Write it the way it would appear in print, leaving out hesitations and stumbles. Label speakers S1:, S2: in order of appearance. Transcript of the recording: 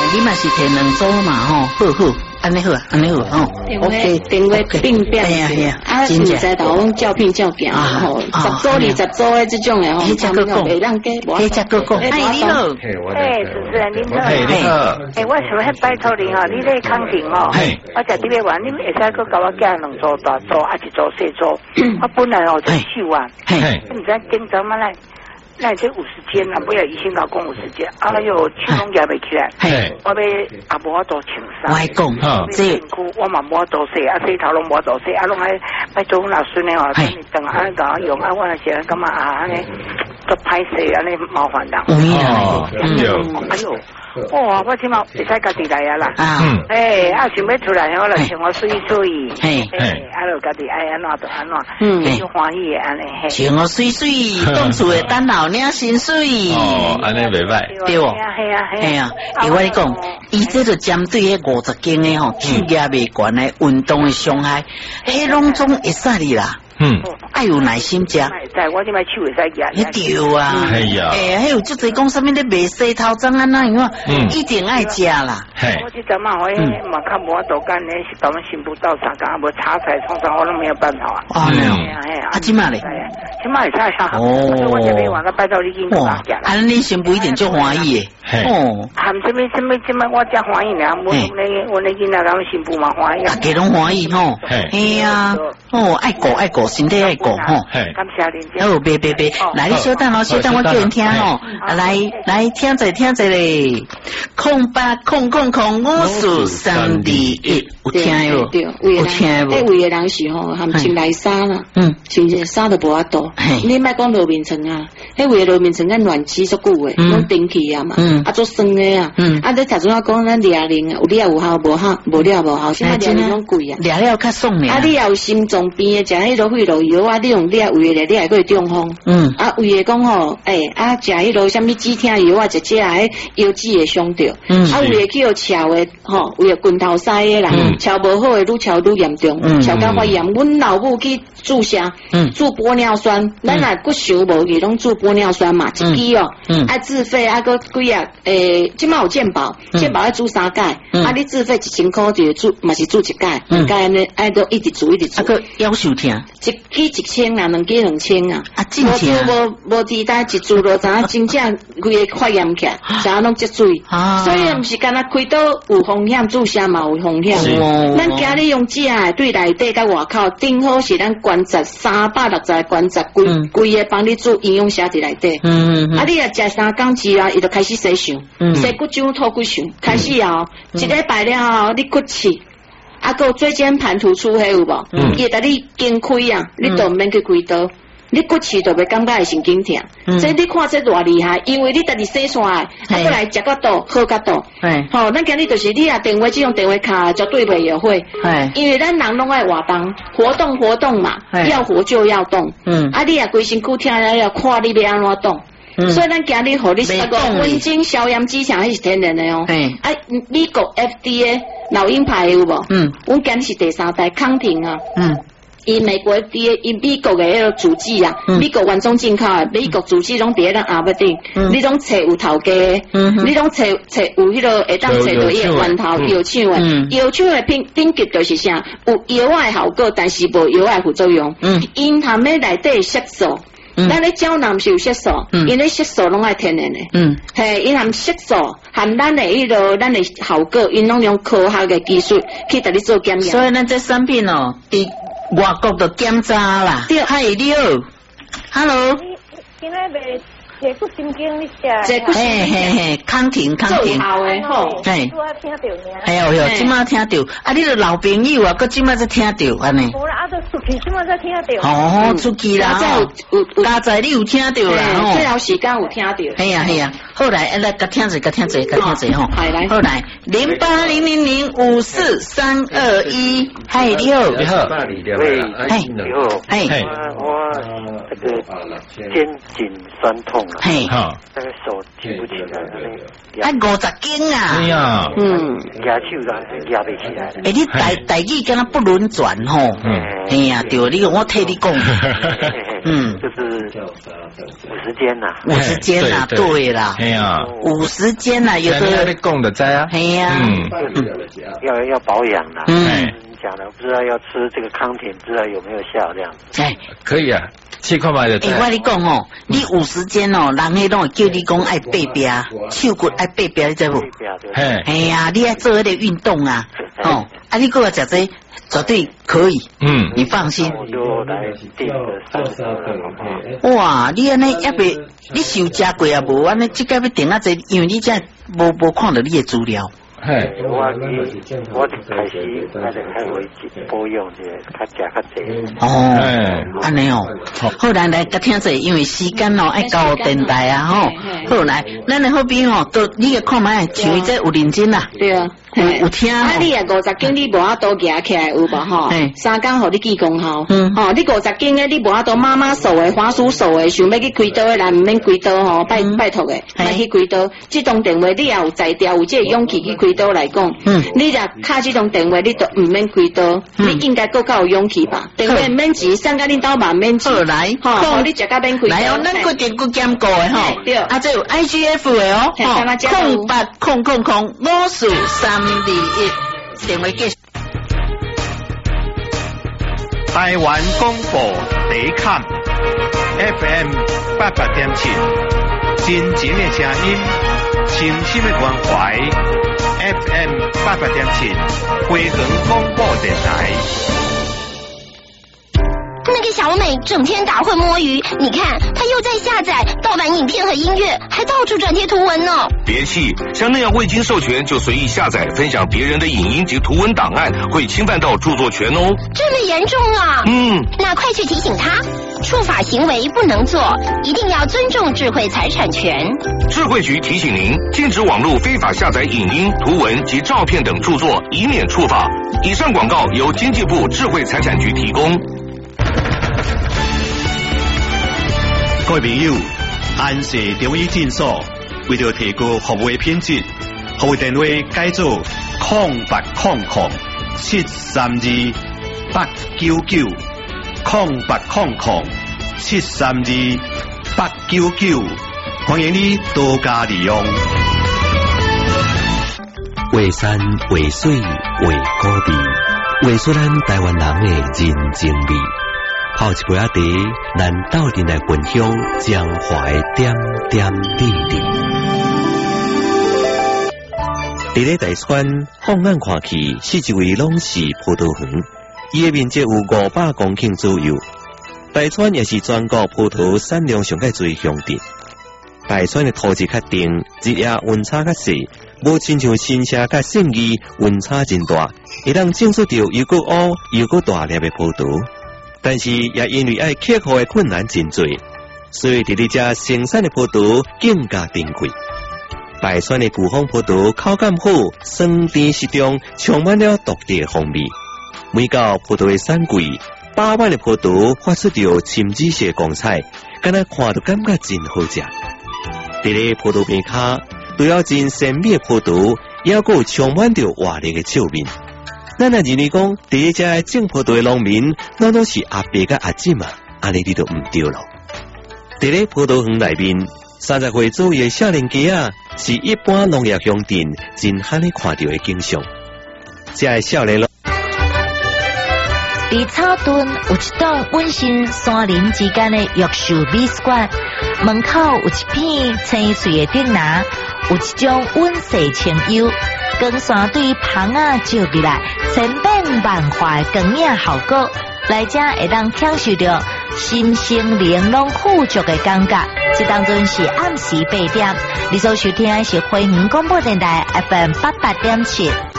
S1: 你嘛是摕2组嘛吼，好，安尼好，OK，
S2: 电话并表，
S1: 系啊，
S2: 啊，唔知道讲照片照片吼，10组20组的这种的吼，
S1: 迄只个讲，
S2: 袂当加，
S1: 迄只个讲，哎，你好，
S3: 主持人您好，你好，我想要拜托您哦，你咧康定哦，我食啲咩话，你会使佮我寄2组大组，啊1组小组，我本来哦就收啊，你知今朝嘛来。那这50间啊，不要一心老公50间，哎呦，气拢夹袂起来。我要也无法度穿衫。
S1: 我讲，
S3: 这我嘛无法度洗，啊洗头拢无法度洗，啊拢爱拜做老孙的哦，等啊甲我用，啊我那时感觉啊安尼，都歹势安尼麻烦人。哎呦。哇！我起码会使家己来啊啦，想要出来，我来想我水，啊，就家己爱安怎就安怎，就欢喜安尼。
S1: 像我水，当厝的等老领薪水。
S4: 安尼袂歹，
S1: 对哦，系啊。我跟你讲，伊这就针对迄50间的吼，血压未悬的运动的伤害，迄拢总会使哩啦。爱有耐心食。
S3: 我即摆手会使夹。
S1: 迄对啊，
S4: 系啊，
S1: 还有即侪讲啥物咧卖洗头装啊那样，一定爱食啦。
S3: 我即阵嘛，我嘛较无法度干呢，是咱们新妇到啥干，无茶菜创啥我都没有办法啊。
S1: 啊，即马咧？
S3: 即马会使哈。我这边话个拜托你紧甲夹啦。
S1: 啊，你新妇一定足欢喜
S3: 诶。含什么即马我真欢喜俩，我那囡仔咱们新妇嘛欢喜。
S1: 大家拢欢喜吼。嘿啊，爱顾。身体爱顾吼，
S3: 感谢您。
S1: 好，别，来你稍等，我叫人听吼，来听者咧，0800554321，有听哟，有听无？
S2: 迄位的人是吼，含穿内衫啦，穿这衫都无法度。你莫讲路面层啊，迄位路面层咱暖气足久诶，拢电气啊嘛，啊做酸诶啊，啊你头先我讲咱抓零，有了有效无效，无了无效，现在抓零拢贵啊，
S1: 抓了较爽咧。
S2: 啊你也有心脏病诶，食迄落肺癆药啊，你用了胃诶，你还可以中风。啊胃诶讲吼，食迄落啥物止痛药啊，一只迄腰子会伤着。啊胃去互翘诶，吼胃棍头塞诶啦，翘无好诶，愈翘愈严重，翘到发炎。阮老母去注射，注玻尿酸，咱若骨想无去，拢注玻尿酸嘛，一支哦，爱自费，啊个几啊，即摆有健保，健保爱注3届，啊你自费1000块就注，嘛是注1届，1届安尼爱都一直注。
S1: 啊个夭寿听，
S2: 一支1000啊，2支2000啊，
S1: 真正
S2: 无地带一注咯，知影真正规个发炎起来，知影拢积水，所以毋是干那开刀有风险，注射嘛有风险。咱今日用食诶，对内底甲外口，顶好是咱关节360个关节，规个帮你做营养写伫内底。啊，你若食3工之后，伊就开始洗肠，洗骨浆、吐骨肠，开始后一礼拜了后，你骨刺。啊，个椎间盘突出迄有无？伊会甲你经开啊，你都毋免去开刀，你骨刺就袂感觉会神经痛。所以你看这偌厉害，因为你家己洗煞诶，啊，过来食到倒好到倒。吼，咱今日就是你啊，电话只用电话卡绝对袂后悔。因为咱人拢爱活动嘛，要活就要动。啊，你啊规身躯痛了，看你要安怎动。所以咱今日互你15分钟消炎止痛，迄是天然的哦。啊，美国 FDA 老鹰牌有无？阮今日是第3代康廷啊。伊美国 FDA 伊美国的迄个主机啊，美国原装进口的，美国主机拢伫咱后壁顶，你拢找有头家的，你拢找有迄个会当找到伊个源头药厂的，药厂的品质就是啥，有药的效果，但是无药的副作用。因含咧内底色素。咱咧胶囊是有色素，因咧色素拢爱天然的，嘿，因含色素含咱的迄个咱的效果，因拢用科学的技术去甲你做检验。
S1: 所以咱这产品哦，伫外国都检查啦。对，嗨，你好 ，Hello。
S3: 今仔袂坐骨神经你食？
S1: 嘿，康婷。
S2: 做好诶吼，
S1: 嘿。
S3: 我听到呢。
S1: 哎呦，即马听到，啊，你个老朋友啊，佮即马才听到安尼。
S3: 无啦，啊，都出去即马才听到。
S1: 哦，出去啦，有加在你有听到啦，
S2: 最后时间有听到。
S1: 系啊，好来，来，甲听者吼。好来，0800054321，嗨，你好。
S5: 你好，我这个肩颈酸痛啊，那个手举不起来，
S1: 啊，50斤啊！
S4: 哎呀，
S5: 压手压不起来。
S1: 你台语敢若不轮转吼？哎呀，对，我替你讲。
S5: 就是50间呐
S1: ，50间呐，对啦，
S4: 哎呀
S1: ，50间呐，有的
S4: 你讲的在啊，
S1: 哎呀，
S5: 要保养啦，讲的不知道要吃这个康廷，不知道有没有效这样。
S1: 哎，
S4: 可以啊。7块买的。
S1: 我跟你讲哦，你50间哦，人迄拢会叫你讲爱背壁，手骨爱背壁，你知无？哎呀，你爱做迄个运动啊，哦，啊，你过来食这绝对可以，你放心。
S5: 我就来订个
S1: 哇，你安尼也袂，你受食过啊无？安尼即个要订啊这，因为你这无看到你的资料。
S5: 我开始还会保养者，较食较济。
S1: 哦，安尼哦，好来来，甲听者，因为时间哦爱交电台啊吼。好来，咱的好边哦，都你个看卖，像伊这有认真啦。
S2: 对啊，
S1: 有听。
S2: 啊，你啊50斤你无法度夹起来有无吼？3工互你记功效。吼，你50斤的你无法度妈妈手的、花叔手的，想要去开刀的人唔免开刀吼，拜托的，莫去开刀。这通电话你也有才调，有这勇气去开刀来讲，你若卡这种电话，你都唔免开刀，你应该够有勇气吧？电话唔免钱，送甲恁兜嘛免钱。
S1: 好来，
S2: 吼，你食甲免开刀。
S1: 来哦，咱个电骨检过的吼，
S2: 对，
S1: 啊，这有 IGF 的哦，0800054321，电话继续。
S6: 台湾广播第一坎 FM 88.7，真情的声音，清新的关怀 FM 88.7，回衡广播电台。
S7: 那个小美整天打混摸鱼，你看她又在下载盗版影片和音乐，还到处转贴图文呢。
S8: 别气，像那样未经授权就随意下载分享别人的影音及图文档案，会侵犯到著作权哦。
S7: 这么严重啊？那快去提醒她，触法行为不能做，一定要尊重智慧财产权。
S8: 智慧局提醒您，禁止网络非法下载影音、图文及照片等著作，以免触法。以上广告由经济部智慧财产局提供。
S9: 各位朋友，安氏中医诊所为了提高服务品质，服务电话改做0800-732-899，0800-732-899，欢迎你多加利用。
S10: 画山画水画古味，画出咱台湾人的人情味。泡一杯茶，咱斗阵来分享江淮点点滴滴。伫咧大川放眼看去，四周围拢是葡萄园，伊的面积有500公顷左右。大川也是全国葡萄产量上较侪乡镇。大川的土质较定，日夜温差较细，无亲像新社甲信义温差真大，会当种出到又搁乌又搁大粒的葡萄。但是也因为爱克服的困难真多，所以伫咧遮生产的葡萄更加珍贵。大川的古风葡萄口感好，酸甜适中，充满了独特的风味。每到葡萄的产季，把湾的葡萄发出着深紫色光彩，敢若看都感觉真好食。伫咧葡萄边骹，除了真鲜美的葡萄，也还有充满着活力的笑面。咱若认为讲，伫咧遮种葡萄的农民，那都是阿伯甲阿姊嘛，安尼你就唔对咯。伫咧葡萄园内面，30岁左右的少年家啊，是一般农业乡镇真罕去看到的景象。这个少年咯，
S11: 伫草屯有一栋温馨山林之间的玉树美术馆，门口有一片青翠的竹林，有一种温室清幽。光线对棚啊照入来，千变万化的光影效果，来者会当享受到心生玲珑富足的感觉。这当中是暗时8点，你所收听的是回民广播电台 FM 88.7。